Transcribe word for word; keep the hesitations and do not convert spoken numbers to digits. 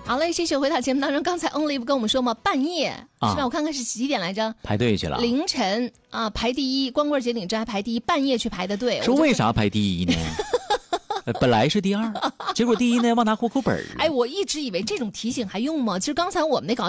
好嘞，继续回到节目当中。刚才 Only 不跟我们说吗？半夜、啊、是吧？我看看是几点来着？ 排队去了。 凌晨啊，排第一，光棍节领证还排第一，半夜去排的队。 说为啥排第一呢？本来是第二，结果第一呢忘拿户口本。 哎，我一直以为这种提醒还用吗？其实刚才我们那个